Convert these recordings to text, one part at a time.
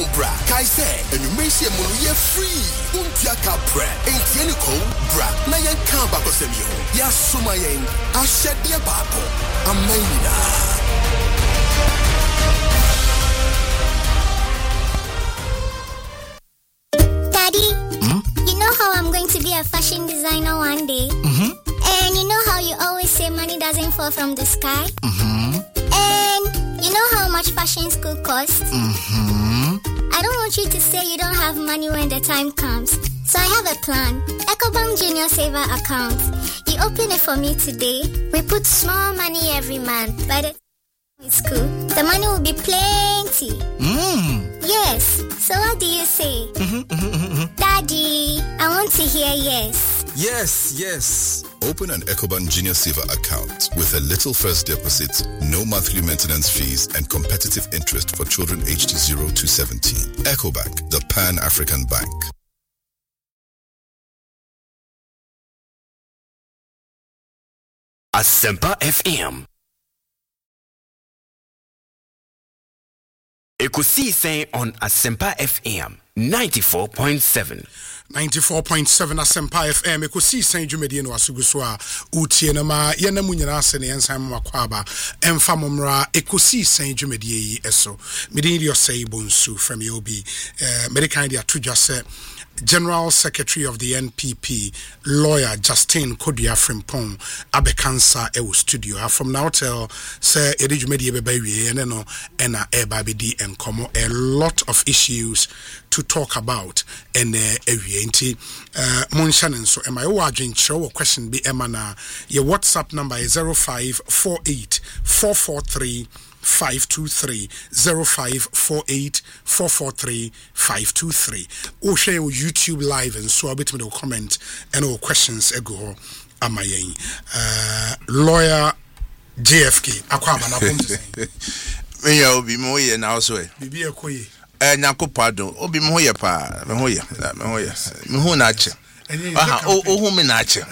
bra. Kai say, and you may see a mono free. Untiaka bra. Ain't any cold bra. Na yan kan bako semyo. Ya sumayeng. I shed the bako. Amina. How I'm going to be a fashion designer one day. And you know how you always say money doesn't fall from the sky? And you know how much fashion school costs? I don't want you to say you don't have money when the time comes. So I have a plan. EcoBank Junior Saver account. You open it for me today. We put small money every month. By the time it's school, the money will be plenty. Yes. So what do you say? Daddy, I want to hear yes. Yes. Open an EcoBank Junior Saver account with a little first deposit, no monthly maintenance fees, and competitive interest for children aged 0 to 17. EcoBank, the Pan-African Bank. Asempa FM. Ekusi saying on Asempa FM 94.7. 94.7 Asempa FM Ekusi saying Jumedi no asuguswa utie na ma yena mu nyina ase ne ensam makwaba emfa momra Ekusi saying Jumedi eso medin dio say bonsu from Yobi medical dia tujase General Secretary of the NPP, lawyer Justin Kodua Frimpong, Abekansa Ewo Studio. From now till say Edijumedi Ebebewie and no ena ebabidi and komo a lot of issues to talk about and ewienti Monshanen so am I wajin show question be emana your WhatsApp number is 0548 443 523 0548 443 523. Or share YouTube live and so a bit with a comment and all questions ego amayen. Lawyer JFK Akwaba na pomse. Me ya obi mo ye na so e. Bibi ekoye. Nyako pardon. Obi mo ye pa. Me ho ye. Me ho na ache. Who me nache.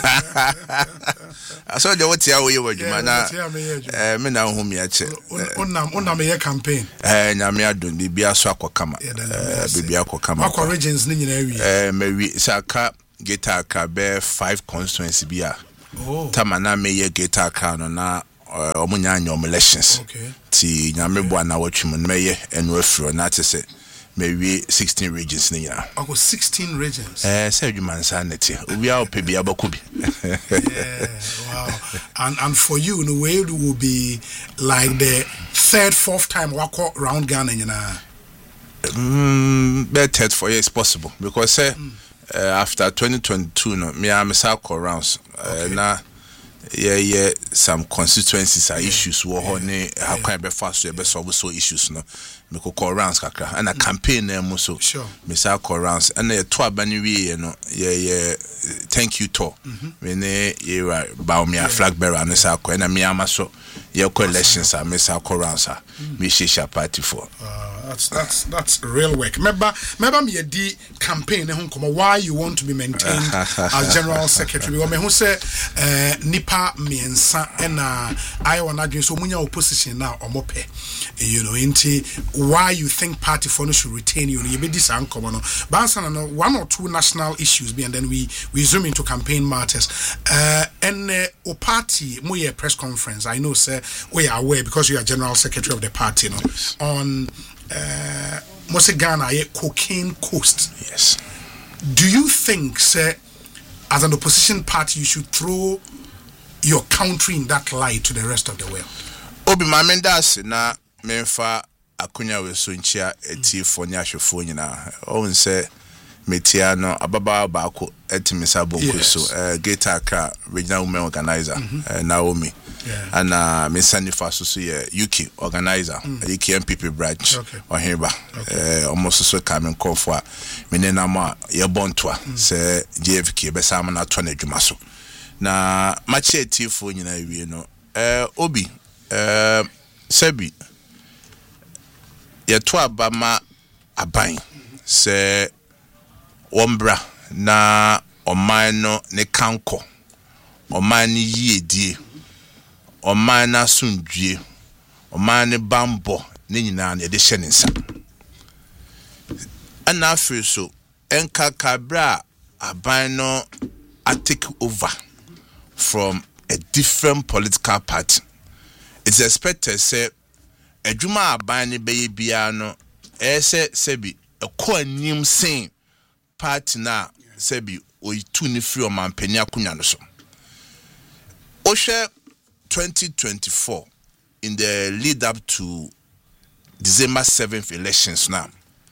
I saw the what ya we wadwuma na me na hu me ache. Onna me ye campaign. Na me adon bibia so akokama. Bibia akokama. Akwa regions ni nyina wi. Me wi saka guitar ka be 5 constituency bia. Oh. Tamana me ye guitar ka no na omunya nyom elections. Okay. Ti nyame bo na watwum me ye enu afro na tese maybe 16 regions niya. Ako 16 regions. Say you man sanity. We are pebi abakubi. Yeah, wow. And for you, in a way, it will be like the third, fourth time wako round Ghana, you know. Third for you is possible because after 2022, no, me am circle rounds. Na yeah, some constituencies are issues. Wo honey, how can be fast to be solve so issues no. Me ko call rounds kakra and a campaign na so sure me sa call rounds and the to abani wi no yeah thank you to me ne ye ba me a flag bearer and sa call na me ama so ye call elections me sa call rounds me shisha party for that's real work. Remember me di campaign ho come why you want to be maintained as general secretary. We me who say nipa miensa na I want adwin so munya opposition na omope you know inti why you think party for no should retain you be this uncommon no bansa no one or two national issues be and then we zoom into campaign matters and o party mo ye press conference I know sir we are aware because you are general secretary of the party no on Mose Ghana ye cocaine coast. Yes. Do you think sir as an opposition party you should throw your country in that light to the rest of the world? Obi Mamendas na memfa akunya we so nchia eti fo nya hwefo nyina o nse metia no ababa baako etimisa bonko so Geta Accra regional women organizer Naomi and Mesanifa so ye UK organizer UK MPP branch or Heba almost so coming call for menena ma ye bontoa se JFK be sama na to na dwuma so na machi eti fo nyina wie no obi sebi ye to abama aban se ombra na oman no ne kanko oman ni yiedie oman na sundue oman ne bambo ne nyina na de hye ne nsa and after so enka kabra aban no I take over from a different political party. It's expected say Ejuma abani beye biano ese sebi a co-nim saying party na sebi o ituni free o mampenya kunya no so. Oshe 2024 in the lead up to December 7th elections now.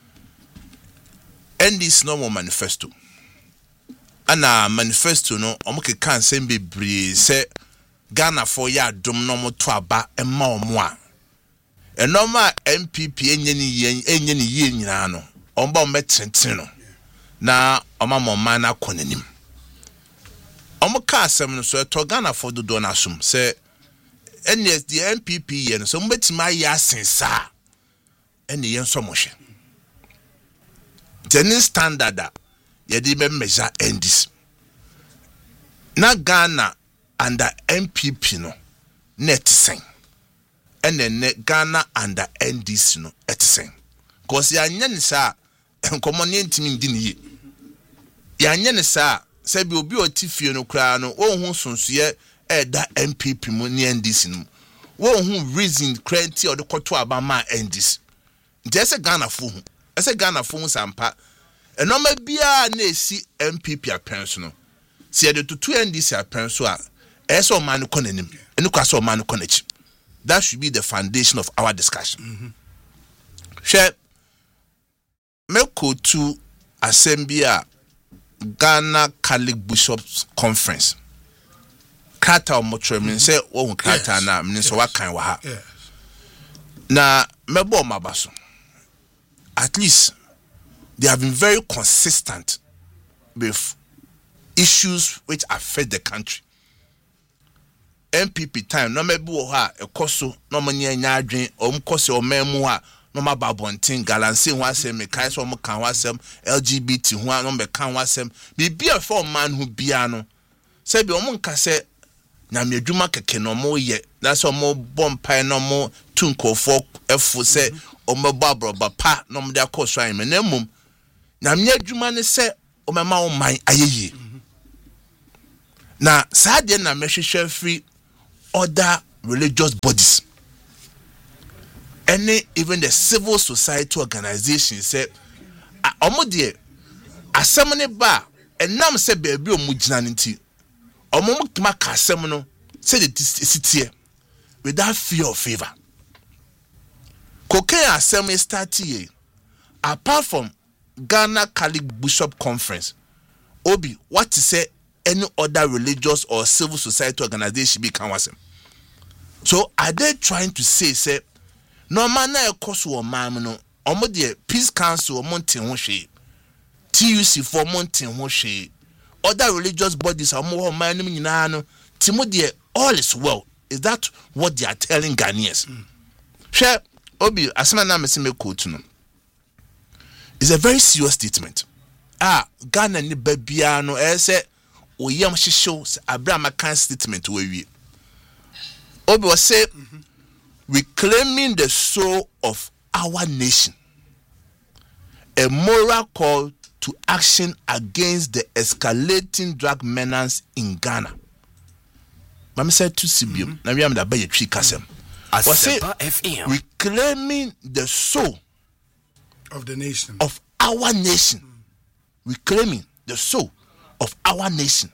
And this normal manifesto. And manifesto no omuke kan sembe bre se Ghana for ya dom no mo to aba ema omo a. Enoma MPP enye ni ye nyina no. Omba ometenten no. Na oma mo man na konanim. Omuka asem no so to Ghana for do na sum se NS the MPP yen so mbetima ya sensa. Ene yen so mo hwe. Tenin standard a yedi be measure endis. Na Ghana under MPP no net sen. And then Ghana under NDC no etsen. Cause ya nyane sa enkomo ne ntimi ndi ne ye. Ya nyane sa se bi obi otifie no kra no ohun sonsoye da MPP mu ne NDC no. Wo hu reason krenti or the koto abama NDC. Nti se Ghana fo hu. Ese Ghana fo hu sampa. Enoma bia na esi MPP appenso no. Se de to NDC appenso a eso man ko nanim. Enu kwa so man ko nachi. That should be the foundation of our discussion. Share Meko to Assembly Ghana Catholic Bishops Conference. Kata omotre min say wo kata na min so wakan wa ha. Na mebo mabaso. At least they have been very consistent with issues which affect the country. MPP time no mebu o ha ekoso no manya nya adwen omkose o memu ha no mababontin galanse ho asem kai so mo kan ho asem LGBT ho no be kan ho asem bibia for man who bia no se bi o nka se na me adwuma keke no mo ye na so mo bompai no mo tunkofo efu se o mababro pa no mo de akoso an me na mum na me adwuma ne se o mema o man ayeye na saade na mehwehwe free other religious bodies. Even the civil society organization said, Omodie, asemane ba, enam se bebi o mujina nti. Omomukima kasemono, say the city without fear or favor. Cocaine assembly started apart from Ghana Catholic Bishop Conference. Obi, what to say any other religious or civil society organization be kanwasem. So are they trying to say no man na ekoso o man no omo de peace council o monten ho hwe TUC for monten ho hwe other religious bodies omo ho man nim nyina no timo de all is well. Is that what they are telling Ghanaians? Share obi asema na me se me quote no. It's a very serious statement. Ghana ni babia no say oyam hihyo Abraham kan statement we wi Obi was say reclaiming the soul of our nation, a moral call to action against the escalating drug menace in Ghana. Mama said to Sibium, na we am da ba ye twi kasem. Was say reclaiming the soul of the nation, of our nation, reclaiming the soul of our nation.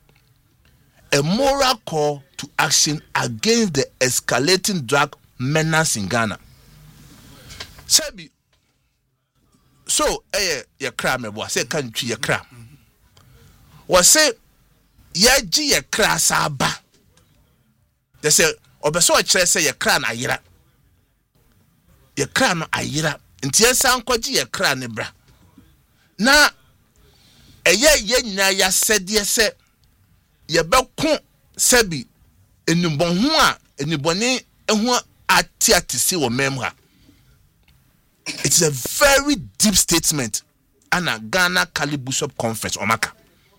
A moral call to action against the escalating drug menace in Ghana. Sabi, so ye cram me was say country ye cram. Was say ye ji ye cra saba. They say obeso chere say ye cra na ayira. Ye cra no ayira. Nti ye san kwaji ye cra ne bra. Na ye nyina ya sede se ye bekon sabi enubon ho a enubone ho atiatisi wo memha. It is a very deep statement ana Ghana Catholic Bishop Conference omaka.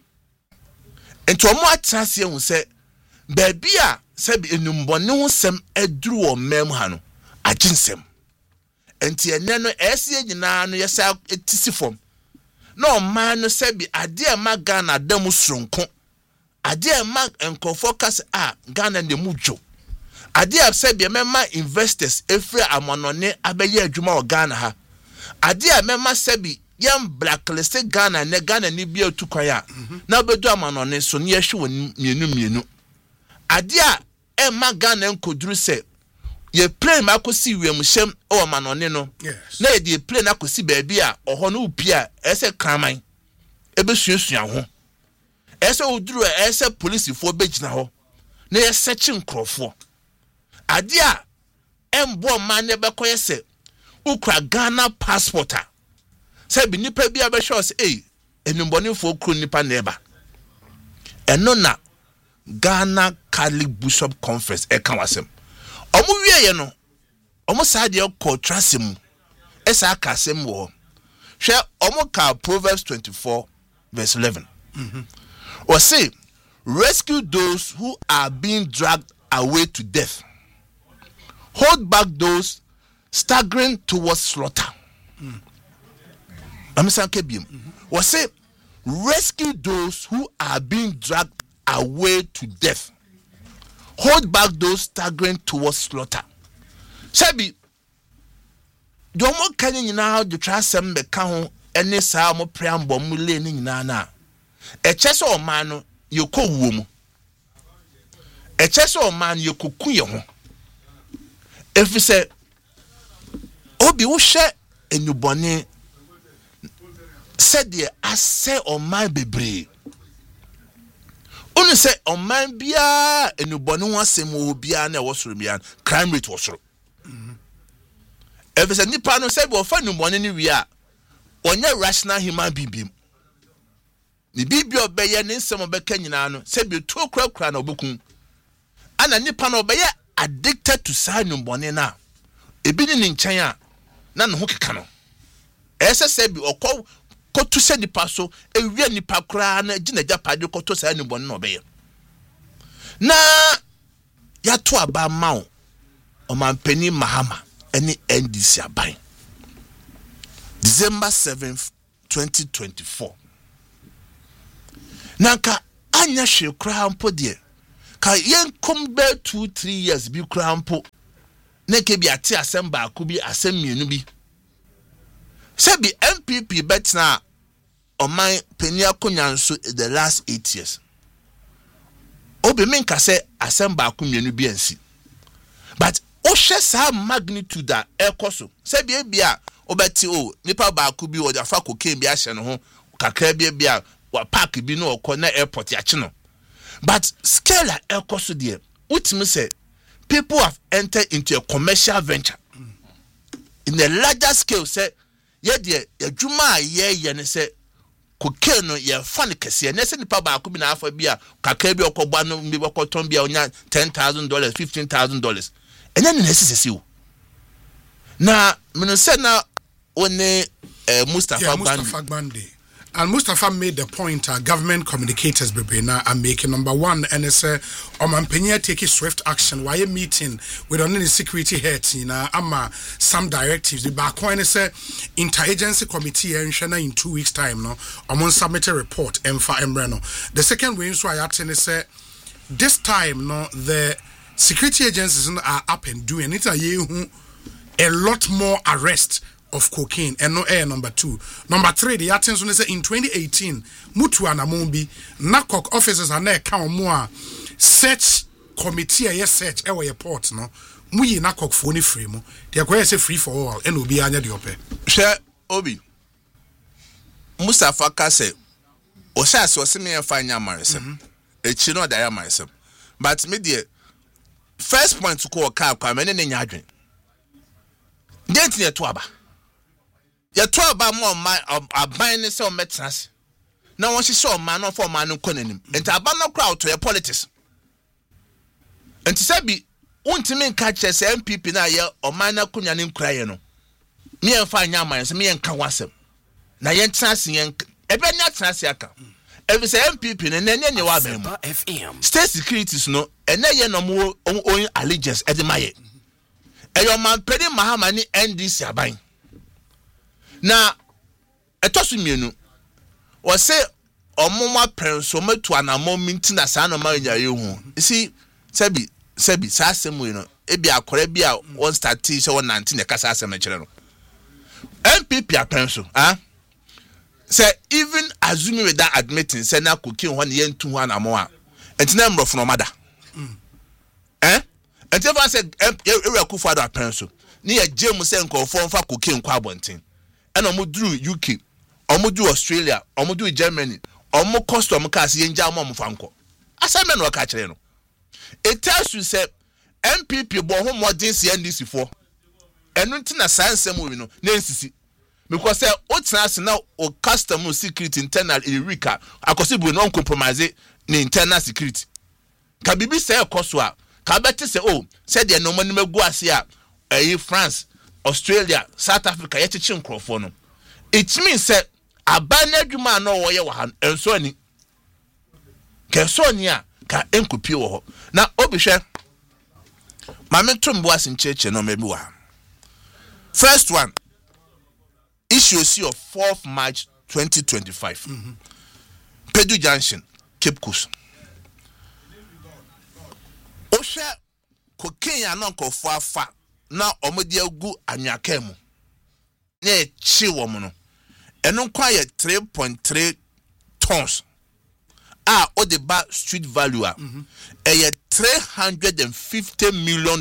Ento omo atrase hu se baby a sabi enubone ho sem eduru wo memha no aginsem enti ene no ese nyina no yesa etisi fom no man no se bi ade e ma Ghana dam sronko ade e ma enkofocus Ghana ne mudwo ade e se bi mema investors efre amanone abeye adwuma o Ghana ha ade e mema se bi yam blacklist Ghana ne Ghana ni bia tukwan na bedu amanone so ne yehwe mienu ade a e ma Ghana nkoduru se ye plane makosi wiemhyem o manone no na ye de plane akosi baabi a oho no upia ese kraman ebesuasua ho ese oduru ese police fo begina ho na ye search nkrofo ade a embo man ne bekoye se ukra Ghana passport a se bi nipa bi abehwe se enumbonifo kro nipa neba eno na Ghana Catholic Bishop Conference kan wasem omo wieye no omo saade ko trasem esa akasem wo hwe omo ka Proverbs 24 verse 11 or say rescue those who are being dragged away to death, hold back those staggering towards slaughter. Or say rescue those who are being dragged away to death, hold back those staggering towards slaughter. Sabi, domo kanye nyina de trasem be ka ho ene saa mo preambo mo le ni nyina na. Eche so o man no yekowuo mu. Eche so o man yekoku ye ho. Efi se obi wo hwe enubone said the ase o man bebre. Onu se o man bia enubone ho asem o bia na wo soro bia crime rate wo soro. Efi se nipa no se bo fa enubone ni wi a onye rational human being. Ni bibi obeye ne nsem obeka nyina no se bi to krakra na obekun. Ana nipa no obeye addicted to sa enubone na. Ebi ni nchen a na no ho keka no. Ese se bi okọ kotu se nipa so ewie nipa kra na gina japade koto sa enubone na obeye. Na ya to aba mawo o mampeni Mahama eni NDC aban. December 7th 2024. Nanka anya hwe kra mpo de ka yen kombe 2-3 years bi kra mpo na ke bi ate asem ba ko bi asem mienu bi se bi MPP betna oman penia konyanso the last 8 years obi menka se asem ba ko mienu bi ansi but o hwe sa magnitude da ekoso se bi bia obeti o nipa ba ko bi o da fa cocaine bi ahye no ho kakra bia wa park bi no okọ na airport ya chi no but scale ekoso there ultimately say people have entered into a commercial venture in a larger scale say ye de adwuma ye ne say cocaine no ye fan kese na say nipa ba ko bi na afa bi a kakra bi okọ no bi okọ ton bi a onya $10,000 $15,000 enya ne sisi o na me say na one Mustafa Gbande. And Mustafa made the point government communicators now are making number one and it's Omampenya taking swift action while meeting with only security heads some directives the back when it's interagency committee and in 2 weeks time no among submit a report emfa the second way so I attend is this time no the security agencies are up and doing it a lot more arrest of cocaine and no air. Number 2. Number 3, the attention is in 2018 mutu anamombi nakok officers are na count more search committee a search e we report no muyi nakok phone free mo they are say free for all and obi anya de ope hwe obi Mustafa Kase o sha so se me fanya maresem echi no da ya maresem but me the first point to call car kwa me ne nya adwen dent ne to aba ya to aba mo aban ne se o metras na won hye o man no for man no konanim enti aba no crowd to your politics enti se bi untimi nka che se MPP na ye o man na kunya ne nkura ye no me enfa anya man se me enka wasem na ye ntrase ye ebe nya trase aka every say MPP ne ne wa ba mu FM state securities no ene ye no mo own allegiance e de maye eyo man pedi Mahama ni NDC aban na etosu mienu o se omoma prenso metu anamo minti na sa na ma nya yehu isi sebi sa asemu no ebi akore bi a one start se 119 ne kasa asem kire no MPP aprenso say even assuming without admitting say na cocaine ho ne yentu ho anamo a entina mrofo no mada entima say e Akufo Addo aprenso ne ye gem say nkofo mfa cocaine kwa abonten ena mo duru UK omo du Australia omo du Germany omo custom cars yenja mo mfa nko asame no ka kire no it tells you say MPP bo ho modern NDC for enu ntina sansem we no na nsisi because say otrans na o custom security internal erika akosibu no compromise ni internal security ka bibi say ekoso a ka beti say oh say de no mani magu ase a France Australia South Africa yechichi nkrofo no it means say abana adwuma na wo ye wa han enso ani ka so ani a ka enkopi wo ho na obihwe mame tumbo asincheche no mebi wa first one issue of 4th March 2025 Pedu Junction Cape Coast Osha cocaine anonko fo afa na omodi agu anwaka mu na echi wo mu no eno kwa ye 3.3 tons odeba street value $350 million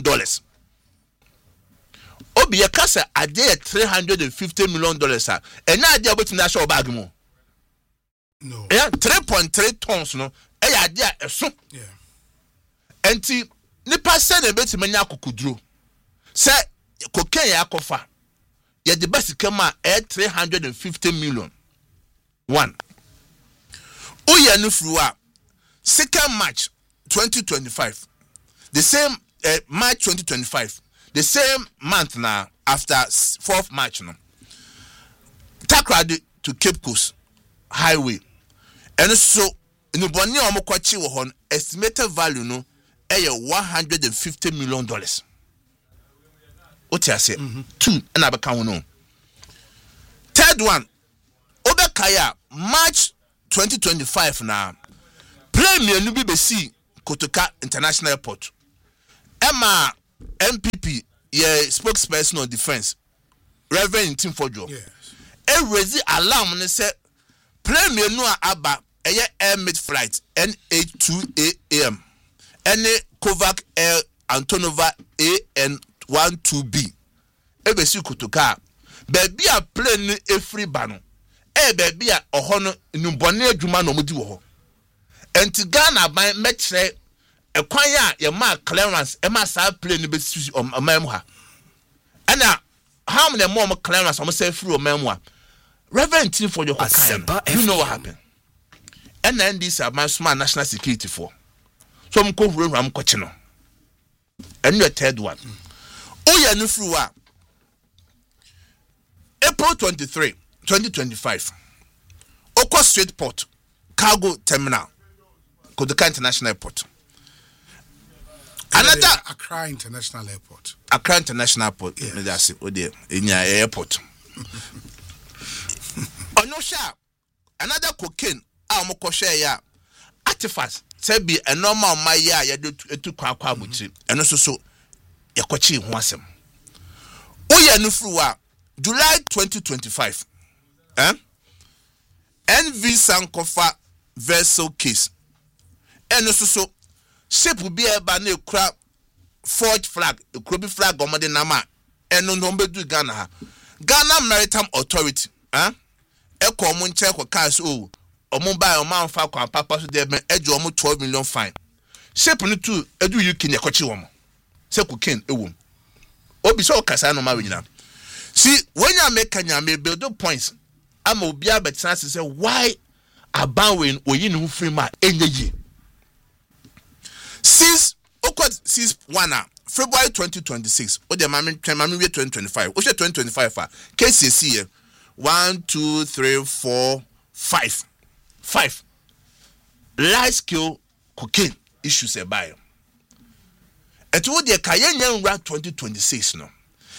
obi ye kasa ade $350 million ena ade obetim na show bag mu no 3.3 tons no ade eso enti nipa se na betim nya akokuduro se cocaine yakofa ye de basikama $350 million one oya no fruwa 2nd March 2025 the same March 2025 the same month now after 4th March no Takrady to Cape Coast highway and so no boni omokwachi wo hon estimated value no $150 million otiase two na beka ho no third one obekaya March 2025 na plane me bi besi Kotoka International Airport Emma MPP ye spokesperson on defense Reverend Tim Fojo yes raise alarm ne say plane me no aba air mid flight NH2AM ene Kovac Air Antonova AN12B besi Kotoka baby a plane efri ba no baby a oho no nubone adwuma no modi wo ho enti Ghana ban metre ekwan ya ye ma clearance e ma sa plane be si omam ha ana how many more clearance am say free omam ha Reverend Tim for your you know what happened and then this my smart national security for so am ko huru am ko chi no and your third one oya no free wa April 23 2025 Oko Street Port Cargo Terminal Kotoka International Airport another Accra International Airport Airport yes. That's it ode enya airport onosha another cocaine amoko share ya artifacts say be a normal my ya etu kwa abuchi eno so yakochi ho asem oya no fruwa July 2025 NV Sankofa vessel case eno so ship will be eba na ekura forged flag ekura flag omode nama eno no bedu Ghana Maritime Authority eko mo nche ko cash o omo buy o man fa kwa papa so de eju omo 12 million fine ship no too edu UK ne kochi wo mo se cocaine ewom obi so kasa no ma wanyina see when you make Kenya me build points I'm obi abetena say why abanwen oyi ne hu free ma enyeyi since 1 February 2026 o de mami 2025 o she 2025 cases here 1 2 3 4 5 large scale cocaine issues e buy eto wo de kayenyan 2026 no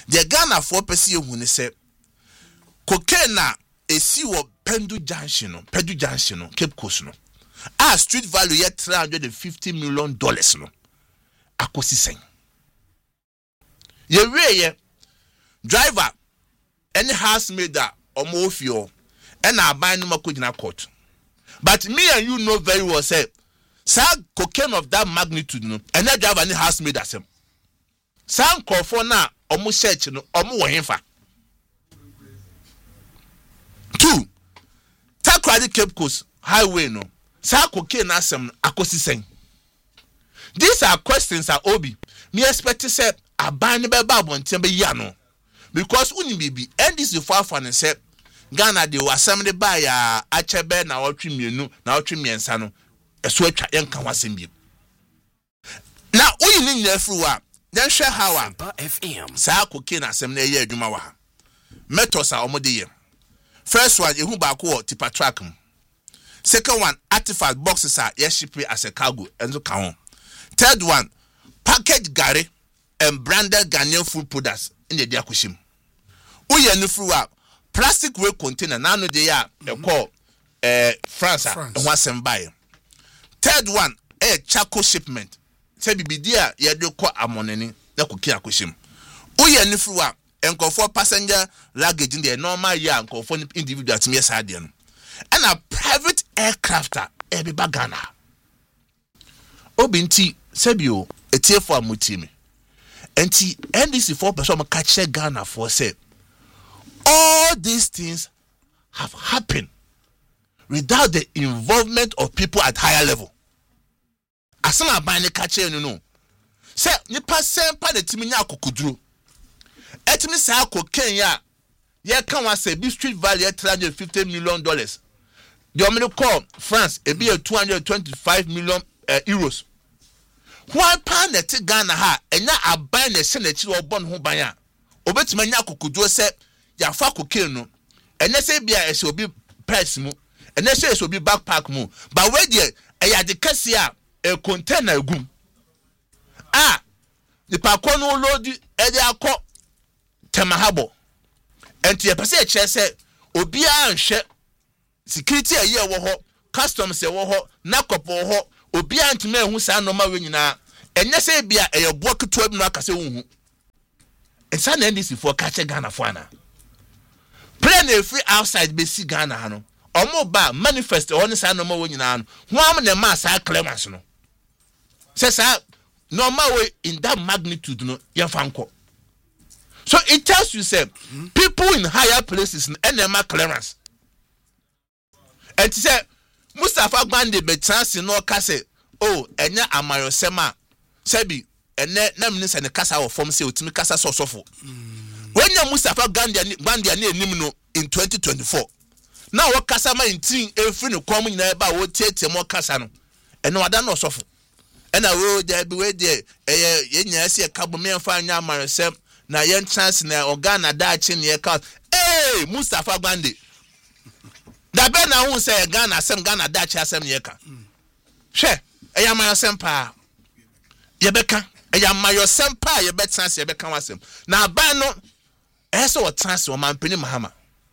The Ghana for pesi ehun say cocaine na esi wo Pendu Junction no Cape Coast no. Street value yet $350 million no. Akosi sen. Ye driver any housemaid that omo ofio and I buy no makojina court. But me and you know very well say cocaine of that magnitude no and that driver any housemaid asem. Some call for na omo search no omo wo hemfa. 2 Takrady Cape Coast highway no cocaine asem akosi sen. These are questions that Obi me expect to say aban be babon tembe ya no because uni bibi and this for fan say Ghana de wasam de ba ya achebe na otwe mienu na otwe miensa no eso atwa yenka wasem bi na uyi ni nyafru a then hwe hawa FM sa cocaine asem na ye adwuma wa methods a omode ye. First one ehu ba ko tipa track. Second one artifact boxes are yes ship as a cargo enzo ka ho. Third one packaged gari and branded Ghanaian food products in the diakushim. Uye nufruwa plastic weight container na no de ya call France wasem buy. Third one charcoal shipment. Say bibidia ye do call amoneni na kukia kushim. Uye nufruwa enkofo passenger luggage in the normal ya enkofo individual to me side no. And a private aircrafter be bagana. Obinti sebio etie for amutimi. Enti NDC 4% catch Ghana for say all these things have happened without the involvement of people at higher level. Asama bani catch no. Say nipa sempa de timi nya akokuduro. Etimi say cocaine ya ye kan wa say bi street value $350 million. The omni call France e be 225 million euros. Why pan the Ghana ha enya aban na se na chi obon ho ban a obetima nya kokoduo se ya fa cocaine no enya se bia e se obi purse mu enya se obi backpack mu but we dey e ya de kase a e container egum the pakon no load e dey akọ temahabo enti e pese e che se obi a nhwe security aye wo ho customs e wo ho nakop wo ho obi antime ehu sa no ma we nyina enye se bia eyebo keto bi no akase hu ensa na NDC for catch Ghana for ana plane free outside be see Ghana ha no omo ba manifest on sa no ma we nyina no ho am na ma sa clemens no se sa no ma we in that magnitude no ye fanko. So it tells you say people in higher places and ma clearance and say Mustafa Gbande betansi no kase enya amayosema sebi ene na minisa ne kasa wo form say otimi kasa sosofo when ya Mustafa Gbande na enim no in 2024 na wo kasa ma intin efri ne kwam nyina ba wo tietie mo kasa no ene wada no sofo ena we dey ye nya ase kabo me mfa anya amayosem na yen chance na organa da chi ne ka Mustafa Gbande da be na hu say Ghana asem Ghana da chi asem ne ka hwe eya mayosem pa ye beka eya mayosem pa ye betanse ye beka wasem na ba no eso wo tanse o mampeni mahama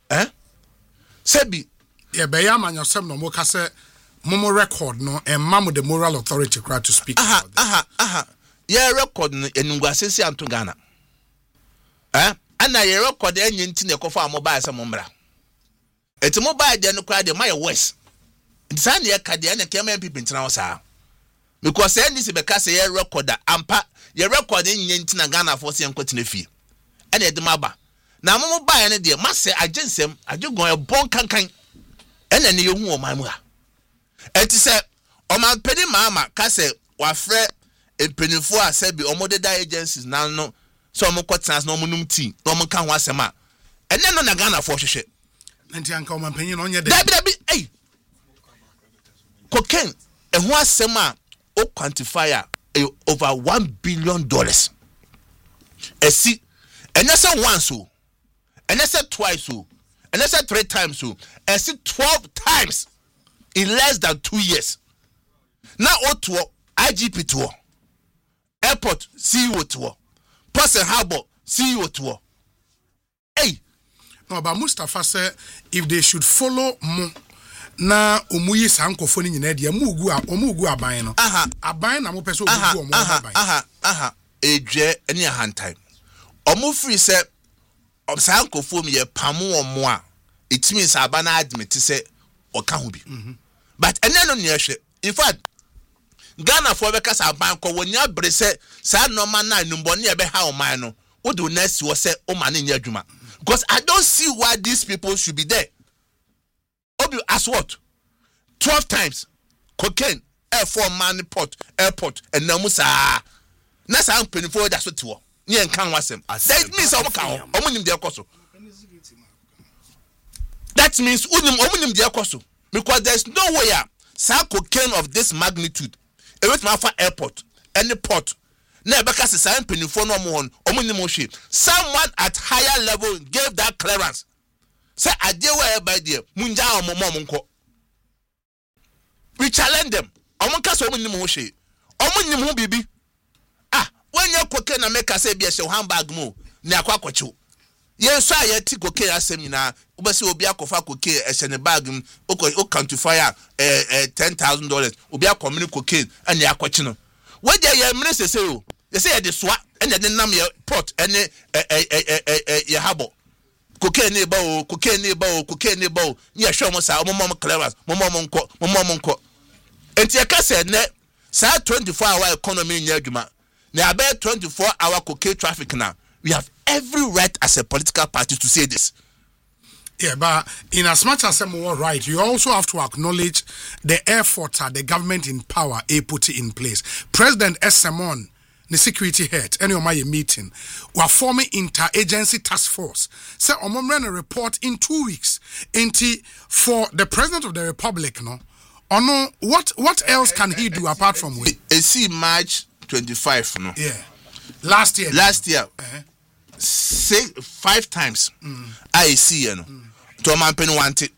sebi ye be ya mayosem no mo ka se momo record no and mamu the moral authority crowd to speak about this. Ye record no enungwasesi anto Ghana ana ye record enye nti ne kofa mobile se mombra eti mobile de no crowd de my west nsan ye ka de na kema people ntina wo saa because NDC be ka se ye recorder ampa ye record enye nti na Ghana for se enkotina fie ene de maba na mobile ne de mase agensem ajugon e bon kankan ene ne ye hu o mamu a eti se o man pedi mama ka se wa frɛ empenifo a se bi omodeda agencies na no so mo kwatans na omunum tea na mo kan ho asema ene no na Ghana for hwehwe nti anka o man panyin no onye de dabi cocaine ho asema o quantifier over $1 billion esi ene se once o ene se twice o ene se 3 times o esi 12 times in less than 2 years. Now to IGP to airport CEO to Person Harbor CEO to No, but Mustafa said if they should follow mo na omuyi sankofo ni nyina dia mugu aban no. Aban na mo pese omugu omo aban. Edwe ene ahantan. Omo free say sankofo mi ye pamo omo a it means aban admit say oka ho bi. But ene no ne hwe. In fact, Ghana for beka sa aban ko wonya bre say sa normal na numbone e be ha oman no. What do next was say o man in adwuma? Because I don't see why these people should be there. Obi as what? 12 times cocaine, F4 man airport, and namusa. Nasa am penny for that's what you. Nyen kan wasem. That means omunim dia koso. That means omunim dia koso. Because there's no way sa cocaine of this magnitude. E wait ma fa airport, any port. Na beka se sa penny for no mo omunim hwe. Someone at higher level gave that clearance. Say ade where by there munja omomonko. We challenge them. Omonka so omunim hwe. Omunim ho bibi. When you cocaine na make say be a handbag mo na akwakocho. Yen so aye ti cocaine asem nyina obese obi akofa cocaine e ne bag o quantify $10,000 obi akomini cocaine and ya akwachi no. We dey ye mre sese o. They say the swa and the nam your pot and your habo. Cocaine ne ba cocaine ne ba ye show mo sa mom clearance mom nko enti e ka say ne sa 24-hour economy nya adwuma na about 24-hour cocaine traffic now. We have every right as a political party to say this. Yeah, but in as much as I'm all right, you also have to acknowledge the efforts that the government in power put in place. President Esemon, the security head, any of my meeting, were forming interagency task force. So, I'm going to report in 2 weeks. For the President of the Republic, no, or no, what else can he do apart from wait? See March 25, no? Yeah. Last year. 5 times. I see, you know. To man pen want it.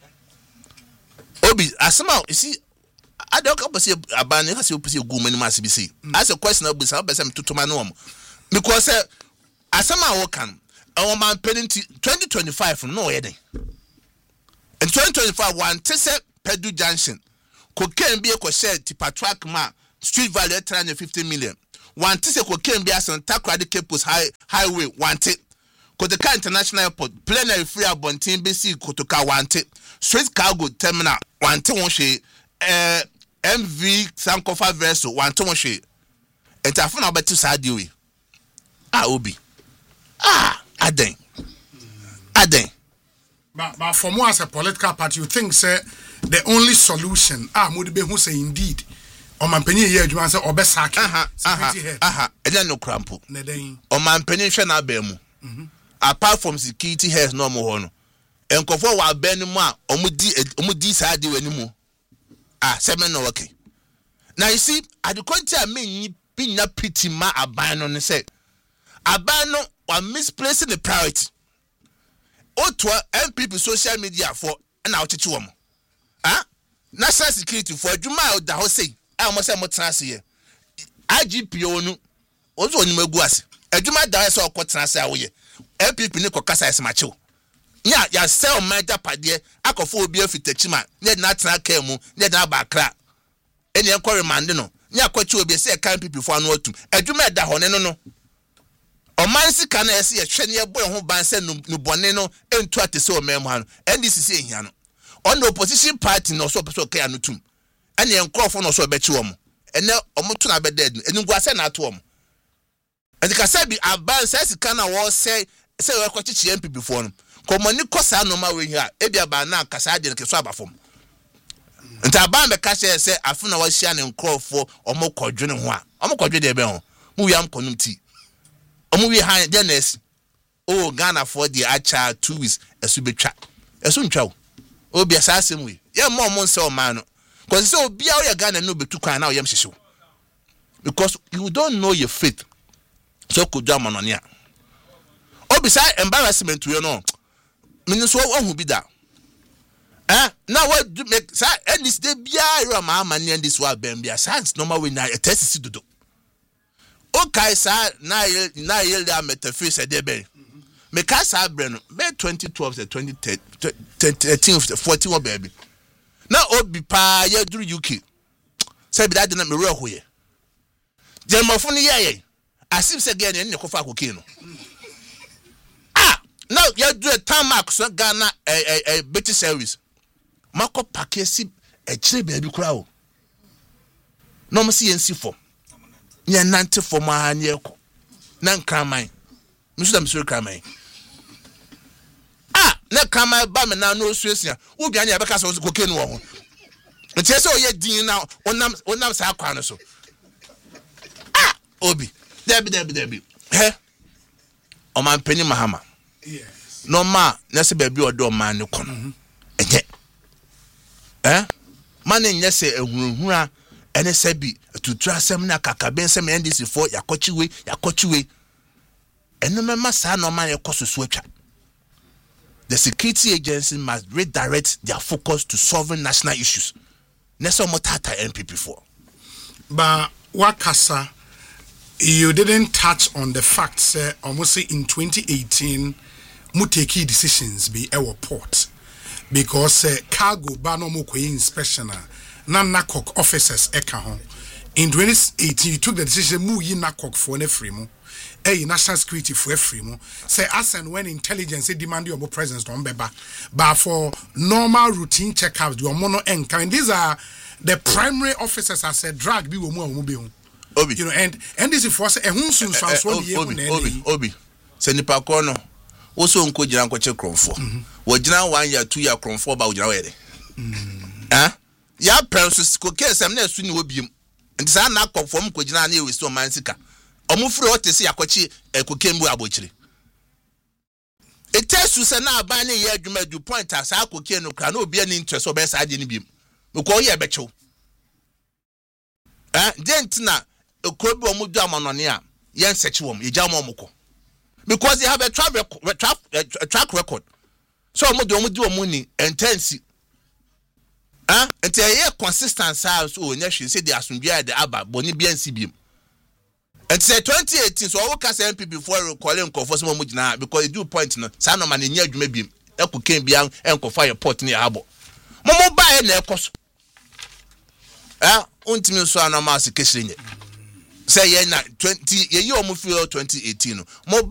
Obi, asama, you see, I don't come to see a ban, you see, woman must be see. As a question of this, I'll be some to my norm. Because asama wokan, our man penning 2025 from no heading. In 2025, one Tessa Pedu Junction, cocaine be a cosset, Tipatrak ma, street value 350 million. One Tessa cocaine be as an Takradi Capus highway, wanted. Kotoka International Airport, plenary free abontin BC Kotoka wanted. Straight cargo terminal, wanted one she, MV Sankofa vessel, wanted one she. And I found out better side you. Obi. Aden. But for more as a political party, you think, sir, the only solution, would be who say indeed. O man penny here, you answer Obesaki. And then no crampo. O man penny shana bemu. Apart from security heads no more. And conform wa benuma, omudi side you anymore. 7 no okay. Now you see, at the country I mean, being a pretty ma abandon on the set. Abandon or misplacing the priority. Otwa MPP social media for an outage. National security for Juma da Hose. I almost say much here. IGP onu also on Meguas. A Juma da so quatrasa away. MPP Nico Casa is macho. Ya sell my padie, Akophobia fitechima, net natural kemu, net abakra. Any inquiry mandino. Nya kwachu be say can people for no to. A Juma da honeno. O mansi kana ese ye hwene boy ho ban se no bone no entu atese o mem han NDC ehia no on the opposition party no so person kai anotum ene enkrofo no so bechi wo mo ene omoto na be dead eni guase na ato wo mo enti ka say bi aban say sika na wo say we kwachichi MP before no komani kosa no ma we hia e bia ba na kasa de ke so abafom enti aban be ka say afuna wa hia ne enkrofo omokodwene ho a omokodwe de be ho mu wi am konum ti we high Dennis. Oh, Ghana for the acha 2 weeks. Esubetwa. Esuntwa. Oh, be assassin we. Yeah, more months man. Because so be our Ghana no be too kind now. Yam shishu. Because you don't know your faith. So could jam on ya. Oh, beside embarrassment to you know. Minister who be that. Now what do make say and this day be your mama and this wa ben be a science normal we na a test do. Okay, sir, na yel da metaphase de be. me ka sa brɛ no be 2012 to 2013 14 baby na obi pa ya duru UK say bi that na me reho ye Germafo ni ye asim se ge ne kofa kokain no now ya do a time mark so Ghana British service mako pakesi e kire baby kura o no mo si yensi for nya nante for ma anye ko na nkraman misu da misu kraman na kraman ba me na no suesia wo bia nya be ka so kokain wo ho nti se o ye din na onam sa akwa no so obi debi he o man penny mahama yes no ma na se baby odo man ne kono enye man enye se ehurunhura ene se bi tutu asem na kakaben se me NDC for yakochiwe eno mema sa no man yekososo atwa. The security agency must redirect their focus to solving national issues. Neso motata NPP for. But Wakasa, you didn't touch on the facts. Almost in 2018, muteki decisions be our port because cargo bano mukwe inspection na nakok officers eka. In 2018, you took the decision mu yi nakok for ne free national security for free say as and when intelligence demand your presence don't be back but for normal routine checkups your mono enka and these are the primary officers as a drag be obi you know and this is for say ehun sun obi say nipa ko no wo so nko gina nko che kronfo wo gina 1 year 2 year kronfo ba wo gina we de ya penso ko kesem na esu ni obiem nti sa na akofom ko gina na e wesi o man sika omufure otese yakochi kokembu abochire etesu se na aban ne ye adwuma du point asa akokie no kra na obi ani interest obe sa ade ne biem because ye bechew dentina ekobi omudu amanone a ye nsechi wom ye jam omukọ because they have a track record so omudu omuni intense enti ye consistent so onyahwe say the asundua de aba boni bia nsi biem. And say 2018, so I will cast MP before calling for some mujina because you do point no. Sana man in your maybe Echo came beyond and fire port near Habo. Momo buy an cost. Until so an amass kissing it. Say, 20 year 2018.